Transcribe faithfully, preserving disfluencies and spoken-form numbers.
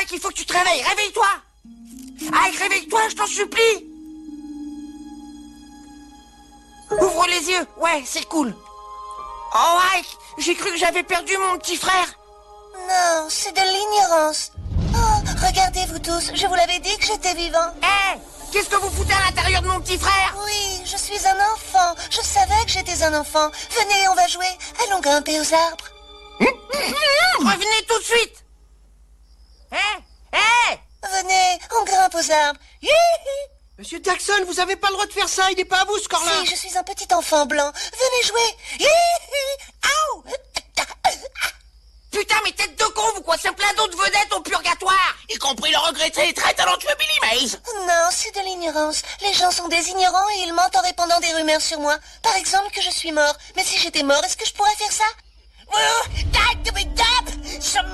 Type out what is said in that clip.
Ike, il faut que tu te réveilles, réveille-toi. Ike, réveille-toi, je t'en supplie. Ouvre les yeux, ouais, c'est cool. Oh Ike, j'ai cru que j'avais perdu mon petit frère. Non, c'est de l'ignorance. Oh, regardez vous tous, je vous l'avais dit que j'étais vivant. Hé, hey, qu'est-ce que vous foutez à l'intérieur de mon petit frère? Oui, je suis un enfant. Je savais que j'étais un enfant. Venez, on va jouer. Allons grimper aux arbres. Revenez tout de suite. Hé, hey, hé hey. Venez, on grimpe aux arbres. Monsieur Jackson, vous avez pas le droit de faire ça, il n'est pas à vous ce corps-là. Si, je suis un petit enfant blanc. Venez jouer. Aouh. Putain, mais tête de con, vous coincez plein d'autres vedettes au purgatoire, y compris le regretté et très talentueux Billy Mays. Non, c'est de l'ignorance. Les gens sont des ignorants et ils mentent en répandant des rumeurs sur moi. Par exemple que je suis mort. Mais si j'étais mort, est-ce que je pourrais faire ça? Some